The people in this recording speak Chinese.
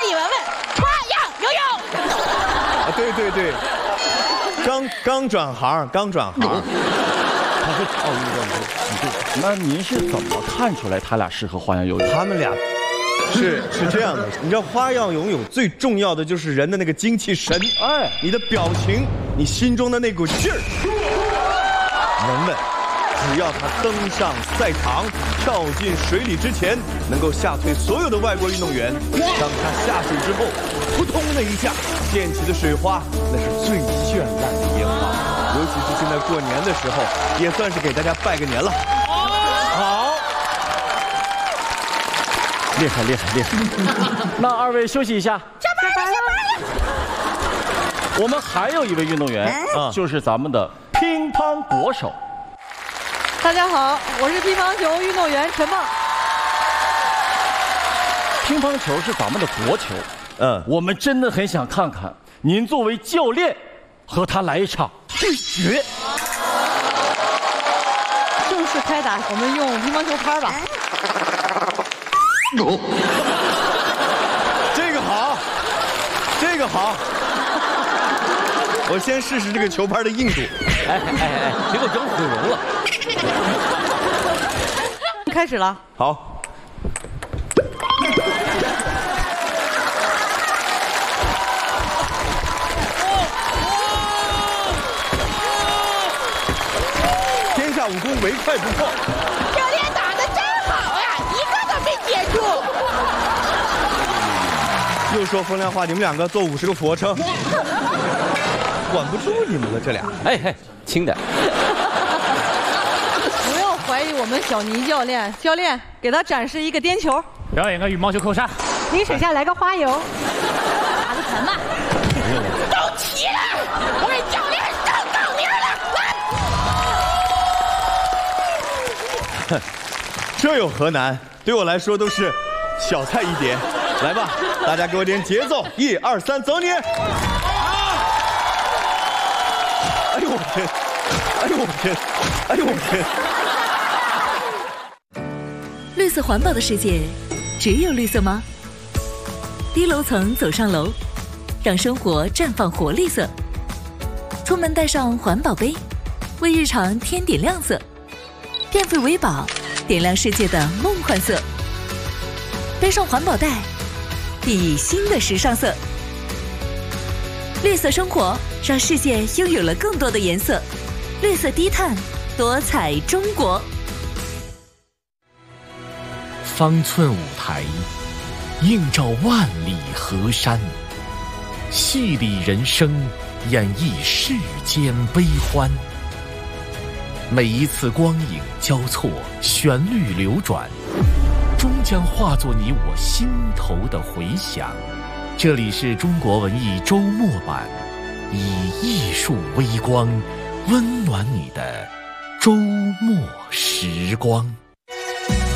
李文文，花样游泳。 啊，对对对，刚转行。他是奥运冠军。 那您是怎么看出来他俩适合花样游泳？ 他们俩是这样的，你知道花样游泳最重要的就是人的那个精气神，哎，你的表情，你心中的那股劲儿。文文，只要他登上赛场，跳进水里之前，能够吓退所有的外国运动员。当他下水之后，扑通的一下溅起的水花，那是最绚烂的烟花。尤其是现在过年的时候，也算是给大家拜个年了。好， 厉害。那二位休息一下。 下班了。 我们还有一位运动员，就是咱们的乒乓国手。 大家好，我是乒乓球运动员陈梦。 乒乓球是咱们的国球，我们真的很想看看您作为教练和他来一场对决。 正式开打，我们用乒乓球拍吧。 这个好。我先试试这个球拍的硬度。 哎，结果整毁容了。 开始了。 好。天下武功唯快不破。 教练打得真好呀，一个都没接住。 又说风凉话，你们两个做50个俯卧撑，管不住你们了，这俩。 哎，轻点。 不要怀疑我们小倪教练，教练给他展示一个颠球， 表演个羽毛球扣杀。 你水下来个花游， 打得很慢。都齐了，我给教练上杠铃了。 哼，这有何难？对我来说都是小菜一碟。来吧，大家给我点节奏，1、2、3，走你！哎呦我天！哎呦我天！ 绿色环保的世界，只有绿色吗？低楼层走上楼，让生活绽放活力色。出门带上环保杯，为日常添点亮色。变废为宝，点亮世界的梦幻色。背上环保袋，熠熠新的时尚色。绿色生活，让世界拥有了更多的颜色。绿色低碳，多彩中国。 方寸舞台，映照万里河山，戏里人生，演绎世间悲欢。每一次光影交错，旋律流转，终将化作你我心头的回响。这里是中国文艺周末版，以艺术微光温暖你的周末时光。